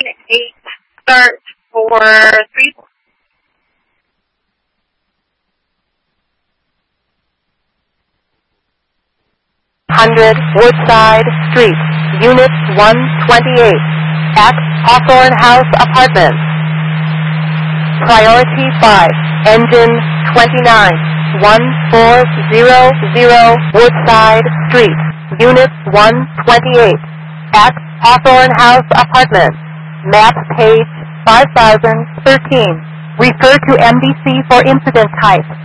8, start for 3. 100 Woodside Street, Unit 128, at Hawthorne House Apartments. Priority 5, Engine 29, 1400 Woodside Street, Unit 128, at Hawthorne House Apartments. Map page 5013. Refer to MDC for incident type.